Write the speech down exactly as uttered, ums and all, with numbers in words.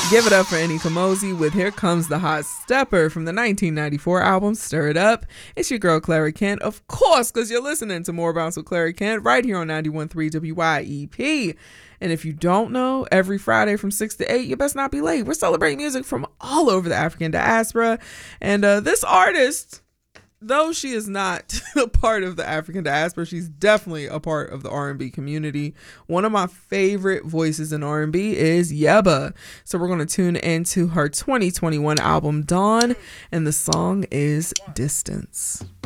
Give it up for Annie Kamosi with Here Comes the Hot Stepper from the nineteen ninety-four album Stir It Up. It's your girl Clary Kent, of course, because you're listening to More Bounce with Clary Kent right here on ninety-one point three W Y E P. And if you don't know, every Friday from six to eight, you best not be late. We're celebrating music from all over the African diaspora. And uh, this artist, though she is not a part of the African diaspora, she's definitely a part of the R and B community. One of my favorite voices in R and B is Yebba. So we're going to tune into her twenty twenty-one album, Dawn, and the song is Distance.